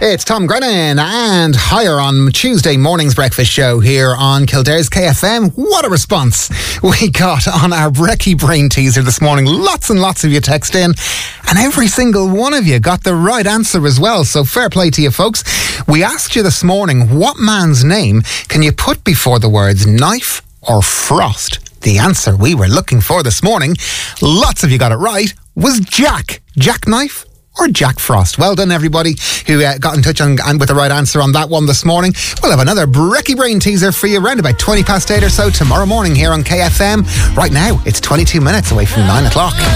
It's Tom Grennan and Higher on Tuesday morning's breakfast show here on Kildare's KFM. What a response we got on our Brekkie Brain teaser this morning. Lots and lots of you text in, and every single one of you got the right answer as well. So fair play to you folks. We asked you this morning, what man's name can you put before the words knife or frost? The answer we were looking for this morning, lots of you got it right, was Jack. Jack Knife or Jack Frost. Well done, everybody who got in touch and with the right answer on that one this morning. We'll have another Brekkie Brain teaser for you around about 8:20 or so tomorrow morning here on KFM. Right now, it's 22 minutes away from 9 o'clock.